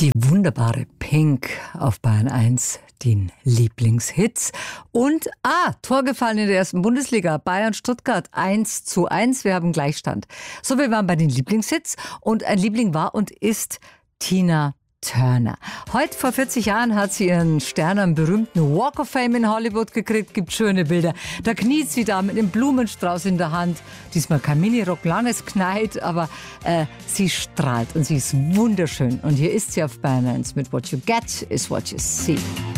Die wunderbare Pink auf Bayern 1, den Lieblingshits. Und Tor gefallen in der ersten Bundesliga. Bayern-Stuttgart 1:1. Wir haben Gleichstand. So, wir waren bei den Lieblingshits und ein Liebling war und ist Tina Turner. Heute vor 40 Jahren hat sie ihren Stern am berühmten Walk of Fame in Hollywood gekriegt. Gibt schöne Bilder. Da kniet sie da mit einem Blumenstrauß in der Hand. Diesmal kein Minirock, langes Kleid, aber sie strahlt und sie ist wunderschön. Und hier ist sie auf Bayern 1 mit What You Get is What You See.